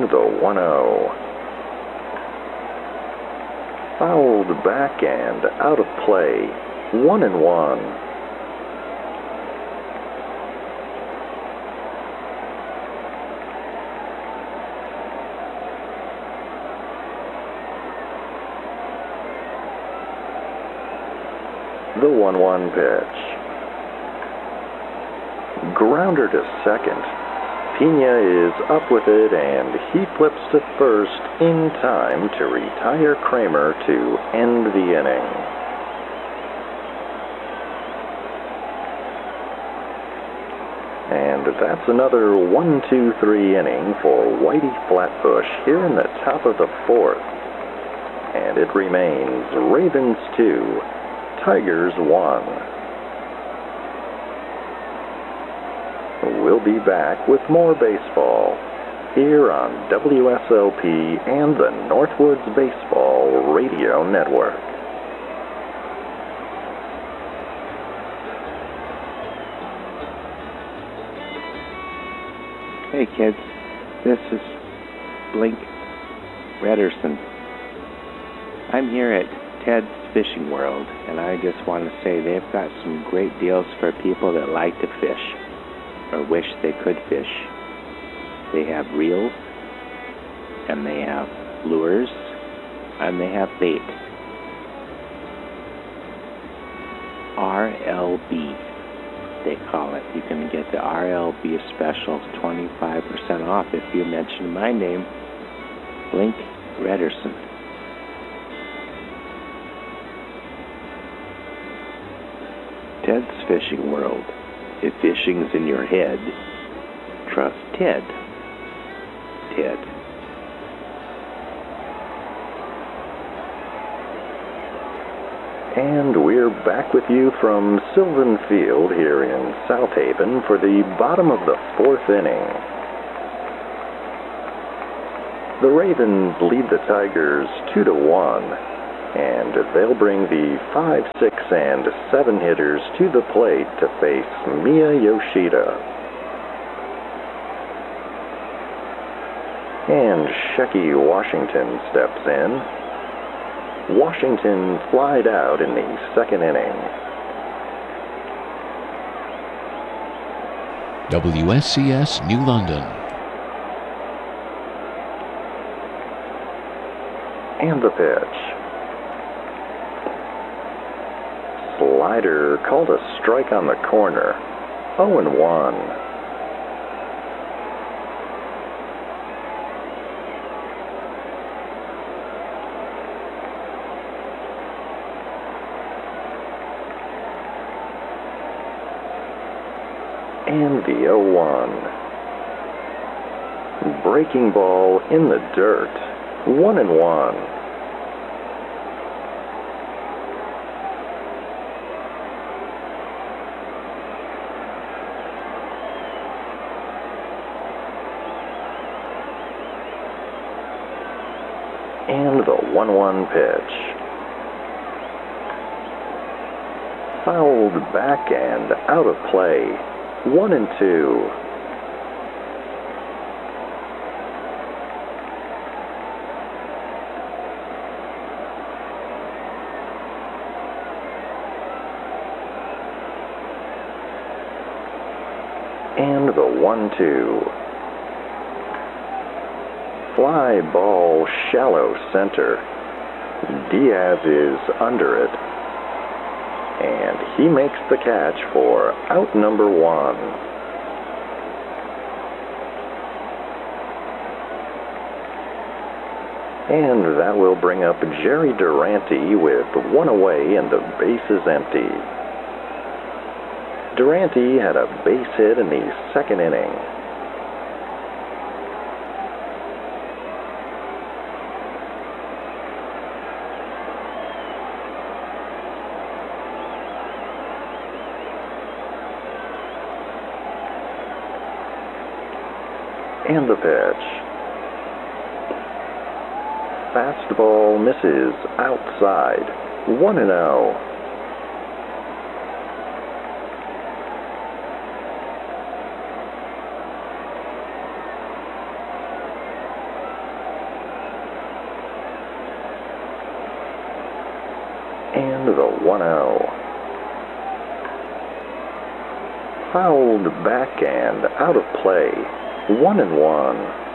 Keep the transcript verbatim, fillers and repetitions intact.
And the one oh. Fouled back and out of play. One and one. The one one pitch. Grounder to second. Pena is up with it, and he flips to first in time to retire Kramer to end the inning. And that's another one two three inning for Whitey Flatbush here in the top of the fourth. And it remains Ravens two, Tigers one. We'll be back with more baseball here on W S O P and the Northwoods Baseball Radio Network. Hey kids, this is Blink Rederson. I'm here at Ted's Fishing World, and I just want to say they've got some great deals for people that like to fish or wish they could fish. They have reels, and they have lures, and they have bait. R L B, they call it. You can get the R L B special twenty-five percent off if you mention my name, Blink Rederson. Ted's Fishing World. If fishing's in your head, trust Ted. Ted. And we're back with you from Sylvan Field here in South Haven for the bottom of the fourth inning. The Ravens lead the Tigers two to one, and they'll bring the five, six, and seven hitters to the plate to face Mia Yoshida. And Shecky Washington steps in. Washington flied out in the second inning. W S C S New London. And the pitch. Slider called a strike on the corner. oh and one. And the oh one. Breaking ball in the dirt. one and one. And the one one pitch. Fouled back and out of play. One and two. And the one two. Fly ball shallow center. Diaz is under it. And he makes the catch for out number one. And that will bring up Jerry Durante with one away and the base is empty. Durante had a base hit in the second inning. And the pitch. Fastball misses outside. one and oh. and the one oh. Fouled back and out of play, one and one.